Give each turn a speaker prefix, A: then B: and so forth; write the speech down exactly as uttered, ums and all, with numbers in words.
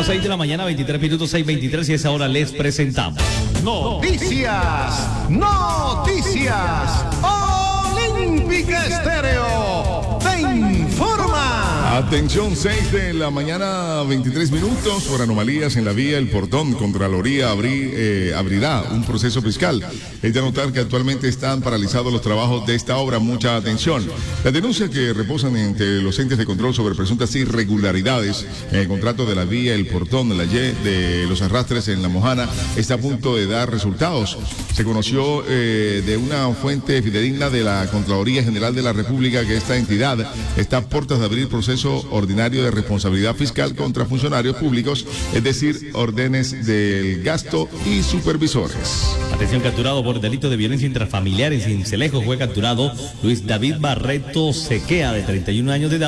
A: las seis de la mañana, veintitrés minutos, seis veintitrés, y a esa hora les presentamos
B: Noticias, noticias, Olímpica Estéreo, te informa.
C: Atención, seis de la mañana, veintitrés minutos, por anomalías en la vía El Portón. Contraloría abrí, eh, abrirá un proceso fiscal. Es de notar que actualmente están paralizados los trabajos de esta obra. Mucha atención. Las denuncias que reposan entre los entes de control sobre presuntas irregularidades en el contrato de la vía El Portón, de la Y de los arrastres en La Mojana, está a punto de dar resultados. Se conoció eh, de una fuente fidedigna de la Contraloría General de la República que esta entidad está a puertas de abrir proceso ordinario de responsabilidad fiscal contra funcionarios públicos, es decir, órdenes del gasto y supervisores.
A: Atención, capturado por delito de violencia intrafamiliar en Cincelejo fue capturado Luis David Barreto Sequea, de treinta y un años de edad.